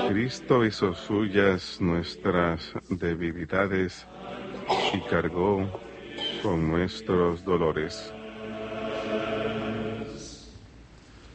Cristo hizo suyas nuestras debilidades y cargó con nuestros dolores.